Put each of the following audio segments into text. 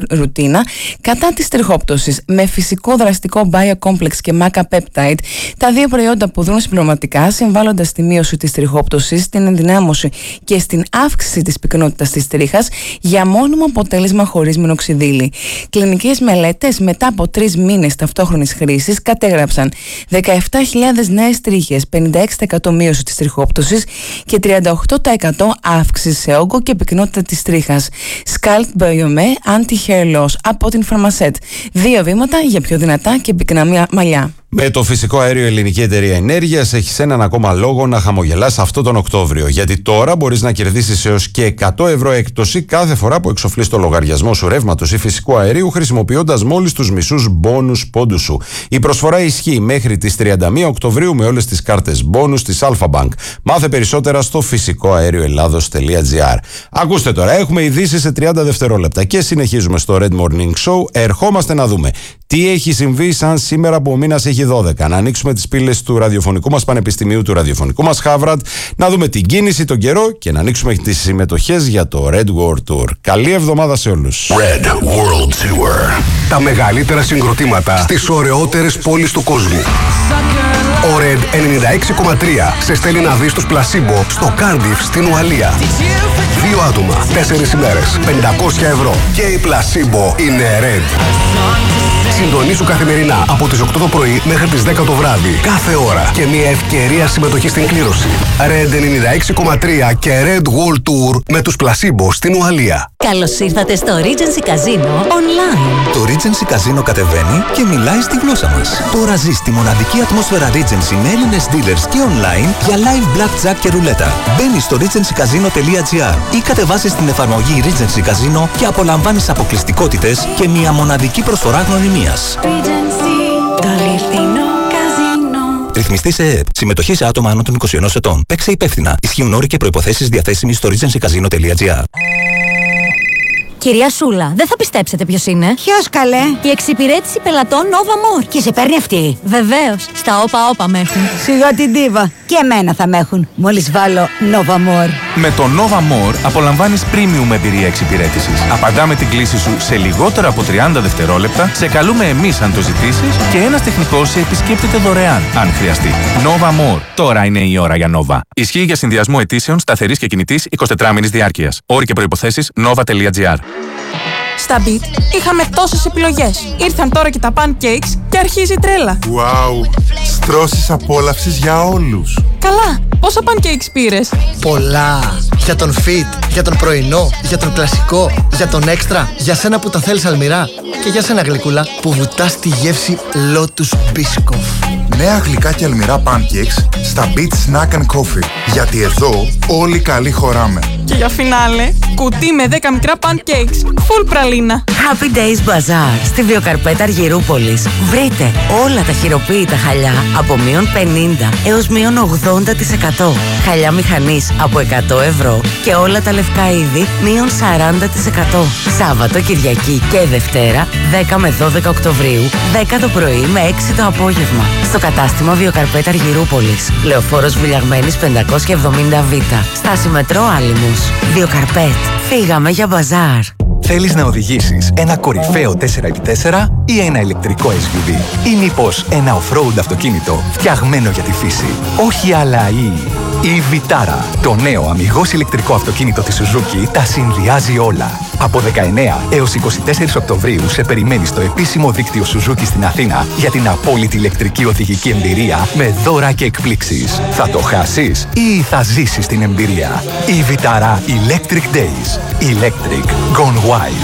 ρουτίνα κατά της τριχόπτωσης με φυσικό δραστικό Biocomplex και Maca Peptide, τα δύο προϊόντα που δρούν συμπληρωματικά, συμβάλλοντας στη μείωση της τριχόπτωσης, στην ενδυνάμωση και στην αύξηση της πυκνότητας της τρίχας για μόνιμο αποτέλεσμα χωρίς μινοξιδίλη. Κλινικές μελέτες μετά από 3 μήνες ταυτόχρονης χρήσης κατέγραψαν 17.000 νέες τρίχες, 56% μείωση της τριχόπτωσης και 38% αύξηση σε όγκο και πυκνότητα της τρίχας. Scalp Biome Anti-Hair Loss από την Pharmacet. 2 βήματα για πιο δυνατά και πυκνά μαλλιά. Με το φυσικό αέριο Ελληνική Εταιρεία Ενέργειας έχεις έναν ακόμα λόγο να χαμογελάς αυτό τον Οκτώβριο. Γιατί τώρα μπορείς να κερδίσεις έως και 100 ευρώ έκπτωση κάθε φορά που εξοφλείς το λογαριασμό σου ρεύματος ή φυσικού αερίου χρησιμοποιώντας μόλις τους μισούς μπόνους πόντους σου. Η προσφορά ισχύει μέχρι τις 31 Οκτωβρίου με όλες τις κάρτες μπόνους της Alpha-Bank. Μάθε περισσότερα στο φυσικοαερioελλάδος.gr. Ακούστε τώρα, έχουμε ειδήσεις σε 30 δευτερόλεπτα και συνεχίζουμε στο Red Morning Show. Ερχόμαστε να δούμε τι έχει συμβεί σαν σήμερα που ο μήνας έχει 12. Να ανοίξουμε τις πύλες του ραδιοφωνικού μας πανεπιστημίου, του ραδιοφωνικού μας Χάβραντ, να δούμε την κίνηση, τον καιρό και να ανοίξουμε τις συμμετοχές για το Red World Tour. Καλή εβδομάδα σε όλους. Red World Tour. Τα μεγαλύτερα συγκροτήματα στις ωραιότερες πόλεις του κόσμου. Ο Red 96,3 σε στέλνει να δεις τους Placebo στο Cardiff στην Ουαλία. 2 άτομα, 4 ημέρες, 500 ευρώ. Και η Placebo είναι Red. Συντονίσου καθημερινά από τις 8 το πρωί μέχρι τις 10 το βράδυ. Κάθε ώρα και μια ευκαιρία συμμετοχή στην κλήρωση. Red 96,3 και Red World Tour με τους Placebo στην Ουαλία. Καλώς ήρθατε στο Regency Casino Online. Το Regency Casino κατεβαίνει και μιλάει στη γλώσσα μας. Τώρα ζεις τη μοναδική ατμόσφαιρα Regency με Έλληνες dealers και online για live blackjack και ρουλέτα. Μπαίνεις στο regencycasino.gr ή κατεβάσεις την εφαρμογή Regency Casino και απολαμβάνεις αποκλειστικότητες και μια μοναδική προσφορά γνωριμίας. Regency, το αληθινό καζίνο. Ρυθμιστή σε ΕΕΠ. Συμμετοχή σε άτομα άνω των 21 ετών. Παίξε υπεύθυνα. Ισχύουν όροι και προϋποθέσεις διαθέσιμοι στο regencycasino.gr. Κυρία Σούλα, δεν θα πιστέψετε ποιος είναι. Ποιος καλέ? Η εξυπηρέτηση πελατών Nova More. Και σε παίρνει αυτή? Βεβαίως. Στα όπα με έχουν. Σιγά την ντίβα. Και εμένα θα με έχουν. Μόλις βάλω Nova More. Με το Nova More απολαμβάνεις premium εμπειρία εξυπηρέτησης. Απαντάμε την κλήση σου σε λιγότερα από 30 δευτερόλεπτα, σε καλούμε εμείς αν το ζητήσεις και ένας τεχνικός σε επισκέπτεται δωρεάν αν χρειαστεί. Nova More. Τώρα είναι η ώρα για Nova. Ισχύει για συνδυασμό αιτήσεων σταθερής και κινητής 24 μήνης διάρκειας. Όροι και προϋποθέσεις nova.gr. Στα Beat είχαμε τόσες επιλογές. Ήρθαν τώρα και τα pancakes και αρχίζει η τρέλα. Wow! Στρώσεις απόλαυσης για όλους. Καλά, πόσα pancakes πήρες? Πολλά! Για τον fit, για τον πρωινό, για τον κλασικό, για τον έξτρα, για σένα που τα θέλεις αλμυρά και για σένα γλυκούλα που βουτάς τη γεύση Lotus Biscoff. Νέα γλυκά και αλμυρά pancakes στα Beat Snack and Coffee. Γιατί εδώ όλοι καλοί χωράμε. Και για φινάλε, κουτί με 10 μικρά pancakes, full πραλίνα. Happy Days Bazaar στη Βιοκαρπέτα Αργυρούπολης. Βρείτε όλα τα χειροποίητα χαλιά από -50% έως -80%. Χαλιά μηχανής από 100 ευρώ και όλα τα λευκά είδη -40%. Σάββατο, Κυριακή και Δευτέρα 10 με 12 Οκτωβρίου, 10 το πρωί με 6 το απόγευμα. Στο κατάστημα Βιοκαρπέτα Αργυρούπολης. Λεωφόρος Βουλιαγμένης 570Β. Στάση μετρό Άλυμους. Βιοκαρπέτ. Φύγαμε για μπαζάρ. Θέλεις να οδηγήσεις ένα κορυφαίο 4x4 ή ένα ηλεκτρικό SUV ή μήπως ένα off-road αυτοκίνητο φτιαγμένο για τη φύση? Όχι άλλα η Vitara, το νέο αμιγώς ηλεκτρικό αυτοκίνητο της Suzuki, τα συνδυάζει όλα. Από 19 έως 24 Οκτωβρίου σε περιμένει στο επίσημο δίκτυο Suzuki στην Αθήνα για την απόλυτη ηλεκτρική οδηγική εμπειρία με δώρα και εκπλήξεις. Θα το χάσεις ή θα ζήσεις την εμπειρία? Η Vitara Electric Days. Electric Gone Wild.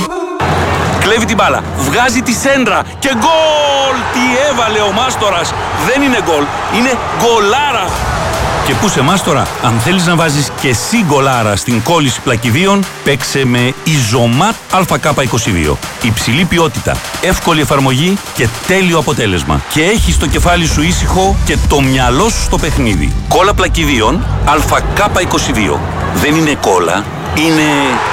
Κλέβει την μπάλα, βγάζει τη σέντρα και γκολ! Τι έβαλε ο Μάστορας! Δεν είναι γκολ, είναι γκολάρα! Και πού σε Μάστορα, αν θέλεις να βάζεις και εσύ γκολάρα στην κόλληση πλακιδίων, παίξε με Ιζωμάτ ΑΚ22. Υψηλή ποιότητα, εύκολη εφαρμογή και τέλειο αποτέλεσμα. Και έχεις το κεφάλι σου ήσυχο και το μυαλό σου στο παιχνίδι. Κόλλα πλακιδίων ΑΚ22. Δεν είναι κόλλα, είναι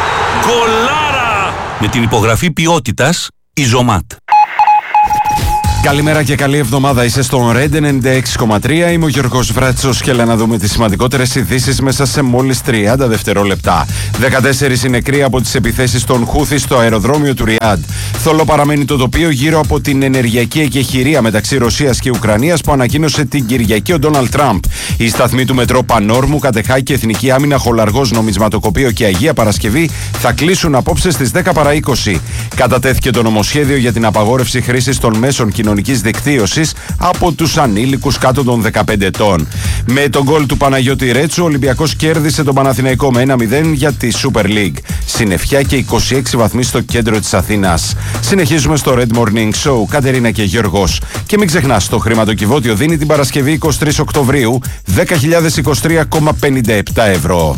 γκολάρα! Με την υπογραφή ποιότητας Ιζωμάτ. Καλημέρα και καλή εβδομάδα. Είσαι στο Red 96,3. Είμαι ο Γιώργος Βράτσος και έλα να δούμε τις σημαντικότερες ειδήσεις μέσα σε μόλις 30 δευτερόλεπτα. 14 οι νεκροί από τις επιθέσεις των Χούθι στο αεροδρόμιο του Ριάντ. Θολό παραμένει το τοπίο γύρω από την ενεργειακή εκεχηρία μεταξύ Ρωσίας και Ουκρανίας που ανακοίνωσε την Κυριακή ο Ντόναλντ Τραμπ. Οι σταθμοί του μετρό Πανόρμου, Κατεχάκη, Εθνική Άμυνα, Χολαργός, Νομισματοκοπείο και Αγία Παρασκευή θα κλείσουν απόψε στις 10 παρά 20. Κατατέθηκε το νομοσχέδιο για την απαγόρευση χρήσης των μέσων κοινωνικής δικτύωσης από τους ανήλικους κάτω των 15 ετών. Με τον γκολ του Παναγιώτη Ρέτσου, ο Ολυμπιακός κέρδισε τον Παναθηναϊκό με 1-0 για τη Super League. Συννεφιά και 26 βαθμοί στο κέντρο της Αθήνας. Συνεχίζουμε στο Red Morning Show, Κατερίνα και Γιώργος. Και μην ξεχνάς, το χρηματοκιβώτιο δίνει την Παρασκευή 23 Οκτωβρίου 10.023,57 ευρώ.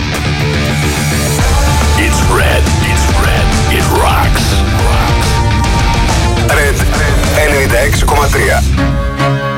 It's red. It's red. It rocks. Red 96,3.